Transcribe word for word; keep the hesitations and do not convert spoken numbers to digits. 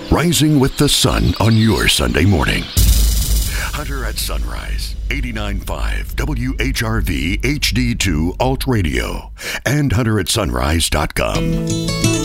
Rising with the sun on your Sunday morning. Hunter at Sunrise, eighty-nine point five W H R V H D two Alt Radio, and hunter at sunrise dot com.